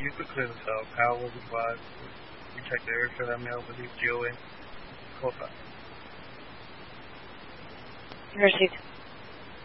you could clear this up. Kyle was advised to check the area for that male, but he's GOA. Code 5. Received.